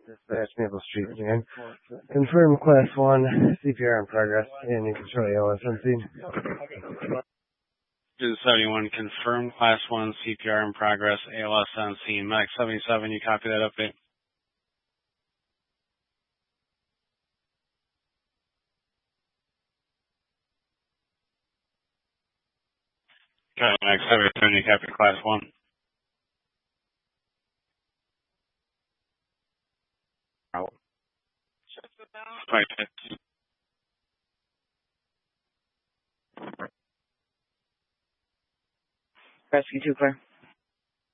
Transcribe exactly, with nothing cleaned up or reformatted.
Dispatch Maple Street again. Confirm class one C P R in progress and you control A L S on scene. seventy-one, confirm class one C P R in progress, A L S on scene. Max seventy-seven, you copy that update? Okay, Max seventy-seven, you copy class one. Out. Rescue two, clear.